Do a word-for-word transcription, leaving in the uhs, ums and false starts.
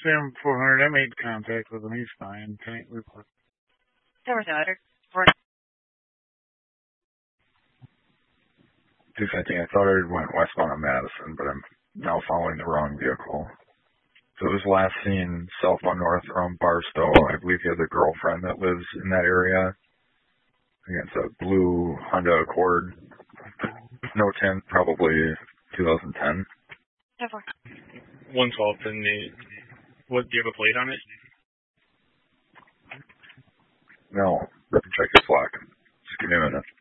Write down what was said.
Sam four hundred, I made contact with him. He's fine. Can't report. There was no other. two fifty, I thought it went westbound on Madison, but I'm now following the wrong vehicle. So it was last seen southbound north around Barstow. I believe he has a girlfriend that lives in that area. I think it's a blue Honda Accord. No tint, probably twenty ten. one twelve, and the, what, do you have a plate on it? No, check your slack. Just give me a minute.